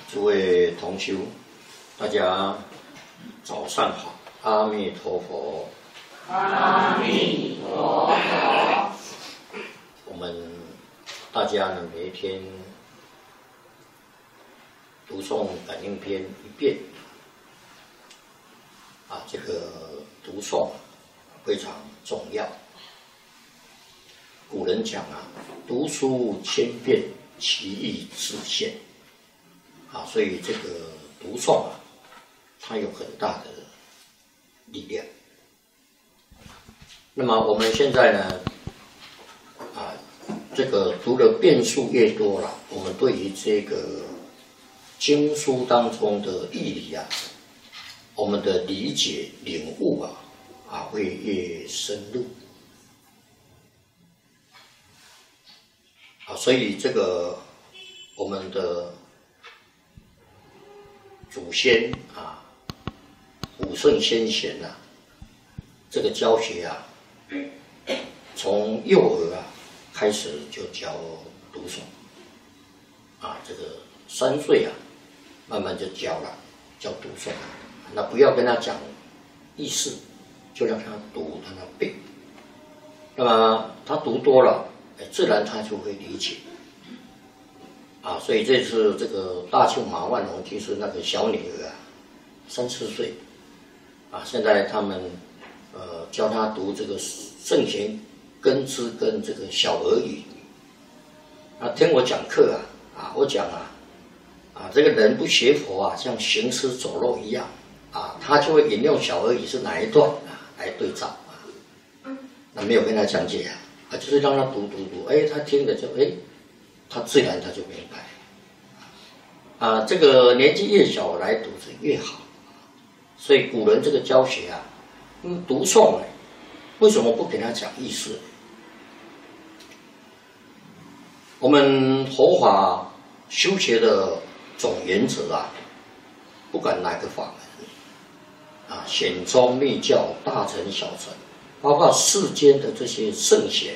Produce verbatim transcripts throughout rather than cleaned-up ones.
诸位同修，大家早上好，阿弥陀佛。 阿弥陀佛。 我们大家呢，每一天读诵感应篇一遍，啊，这个读诵非常重要。古人讲啊，读书千遍，其义自现。啊，所以这个读诵啊，它有很大的力量。那么我们现在呢，啊，这个读的遍数越多了，我们对于这个经书当中的义理啊，我们的理解领悟啊，啊会越深入。啊，所以这个我们的祖先啊，古圣先贤啊，这个教学啊，从幼儿啊开始就教读诵，啊，这个三岁啊，慢慢就教了，教读诵，那不要跟他讲意思，就让他读，让他背，那么他读多了，哎，自然他就会理解。啊，所以这次这个大庆马万龙，就是那个小女儿啊，三四岁，啊，现在他们呃教她读这个圣贤根知跟这个小儿语。啊，听我讲课啊，啊，我讲啊，啊，这个人不学佛啊，像行尸走肉一样，啊，他就会引用小儿语是哪一段啊来对照啊，那没有跟他讲解啊，啊，就是让他读读读，哎，他听的就哎。他自然他就明白，啊，这个年纪越小来读是越好，所以古人这个教学啊，嗯，读诵呢，为什么不给他讲意思？我们佛法修学的总原则啊，不管哪个法门，啊，显宗密教、大乘小乘，包括世间的这些圣贤。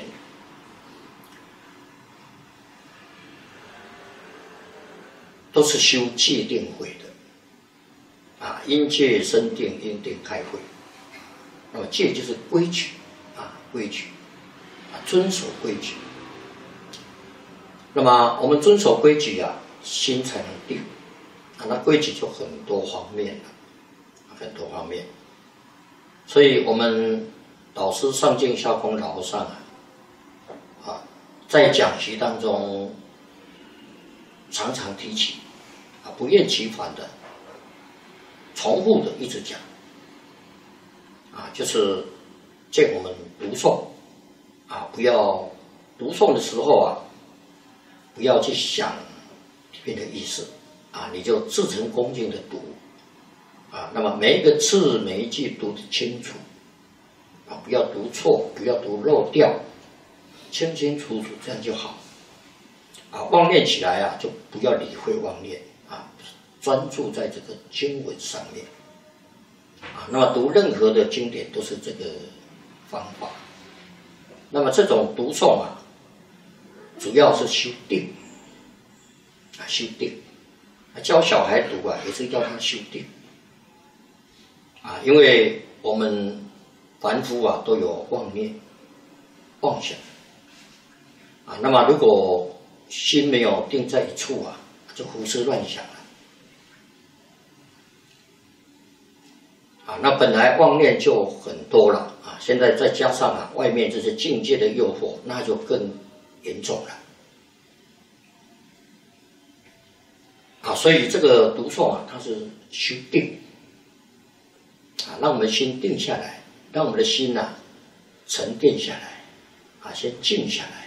都是修戒定慧的，啊，因戒生定，因定开慧。那么戒就是规矩，啊，规矩，啊，遵守规矩。那么我们遵守规矩啊，心才能定，啊，那规矩就很多方面了，很多方面。所以我们导师上净下空老和尚啊，啊，在讲习当中常常提起。啊，不厌其烦的、重复的一直讲，啊，就是借我们读诵，啊，不要读诵的时候啊，不要去想里面的意思，啊，你就至诚恭敬的读，啊，那么每一个字每一句读得清楚，啊，不要读错，不要读漏掉，清清楚楚，这样就好。啊，妄念起来啊，就不要理会妄念。啊，专注在这个经文上面，啊，那么读任何的经典都是这个方法。那么这种读诵啊，主要是修定，啊，修定。啊，教小孩读啊，也是要他修定，啊，因为我们凡夫啊都有妄念、妄想，啊，那么如果心没有定在一处啊。就胡思乱想了，啊，那本来妄念就很多了啊，现在再加上啊外面这些境界的诱惑，那就更严重了，啊，所以这个读诵啊，它是修定，啊，让我们心定下来，让我们的心呐、啊、沉淀下来，啊，先静下来。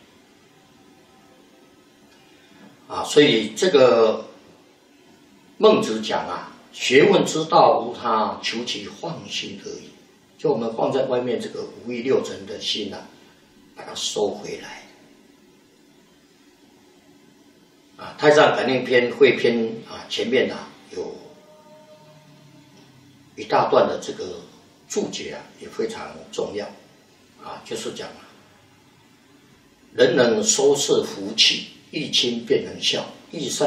啊，所以这个孟子讲啊，学问之道无他，求其放心而已。就我们放在外面这个五欲六尘的心啊，把它收回来。啊，太上感应篇汇篇啊，前面啊有一大段的这个注解啊，也非常重要。啊，就是讲啊，人能收摄福气。一亲便能效，益善